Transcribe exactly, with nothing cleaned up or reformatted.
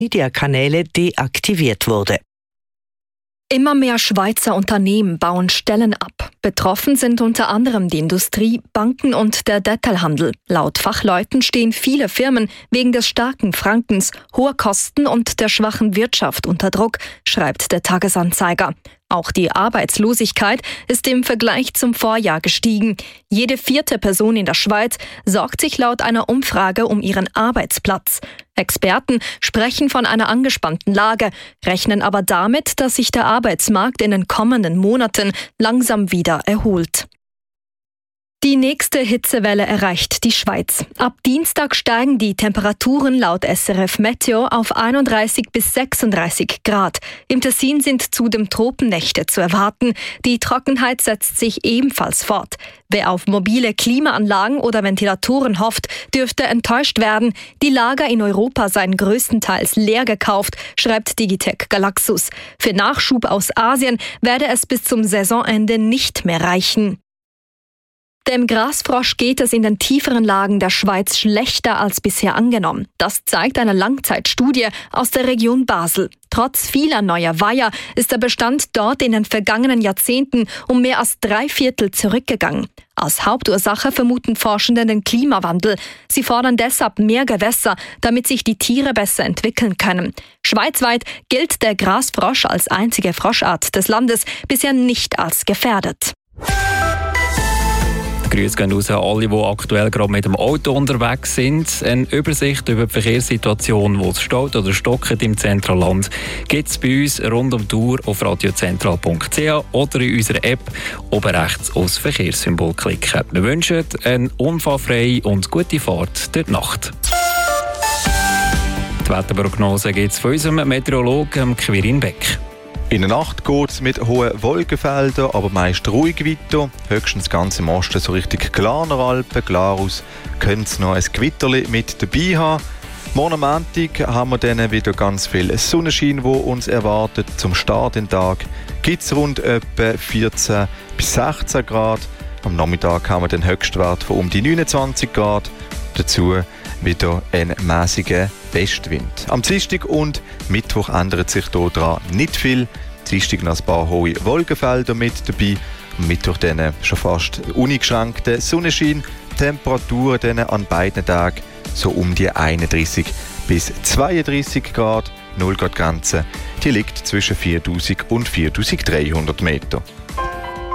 Mediakanäle deaktiviert wurde. Immer mehr Schweizer Unternehmen bauen Stellen ab. Betroffen sind unter anderem die Industrie, Banken und der Detailhandel. Laut Fachleuten stehen viele Firmen wegen des starken Frankens, hoher Kosten und der schwachen Wirtschaft unter Druck, schreibt der Tagesanzeiger. Auch die Arbeitslosigkeit ist im Vergleich zum Vorjahr gestiegen. Jede vierte Person in der Schweiz sorgt sich laut einer Umfrage um ihren Arbeitsplatz. Experten sprechen von einer angespannten Lage, rechnen aber damit, dass sich der Arbeitsmarkt in den kommenden Monaten langsam wieder erholt. Die nächste Hitzewelle erreicht die Schweiz. Ab Dienstag steigen die Temperaturen laut S R F Meteo auf einunddreißig bis sechsunddreißig Grad. Im Tessin sind zudem Tropennächte zu erwarten. Die Trockenheit setzt sich ebenfalls fort. Wer auf mobile Klimaanlagen oder Ventilatoren hofft, dürfte enttäuscht werden. Die Lager in Europa seien größtenteils leer gekauft, schreibt Digitec Galaxus. Für Nachschub aus Asien werde es bis zum Saisonende nicht mehr reichen. Dem Grasfrosch geht es in den tieferen Lagen der Schweiz schlechter als bisher angenommen. Das zeigt eine Langzeitstudie aus der Region Basel. Trotz vieler neuer Weiher ist der Bestand dort in den vergangenen Jahrzehnten um mehr als drei Viertel zurückgegangen. Als Hauptursache vermuten Forschende den Klimawandel. Sie fordern deshalb mehr Gewässer, damit sich die Tiere besser entwickeln können. Schweizweit gilt der Grasfrosch als einzige Froschart des Landes bisher nicht als gefährdet. Grüße gehen raus an alle, die aktuell gerade mit dem Auto unterwegs sind. Eine Übersicht über die Verkehrssituation, wo es staut oder stockt im Zentralland, gibt es bei uns rund um die Uhr auf radiozentral punkt c h oder in unserer App oben rechts aufs Verkehrssymbol klicken. Wir wünschen eine unfallfreie und gute Fahrt durch die Nacht. Die Wetterprognose gibt es von unserem Meteorologen Quirin Beck. In der Nacht geht es mit hohen Wolkenfeldern, aber meist ruhig weiter. Höchstens ganz im Osten so Richtung Glarner Alpen, Glarus, könnte es noch ein Gewitterli mit dabei haben. Morgen am Montag haben wir dann wieder ganz viel Sonnenschein, der uns erwartet. Zum Start in den Tag gibt es rund etwa vierzehn bis sechzehn Grad. Am Nachmittag haben wir den Höchstwert von um die neunundzwanzig Grad. Dazu wieder ein mäßiger Westwind. Am Dienstag und Mittwoch ändert sich daran nicht viel. Dienstag noch ein paar hohe Wolkenfelder mit dabei. Am Mittwoch dann schon fast uneingeschränkter Sonnenschein. Temperaturen dann an beiden Tagen so um die einunddreißig bis zweiunddreißig Grad. null Grad Grenze, die liegt zwischen viertausend und viertausenddreihundert Meter.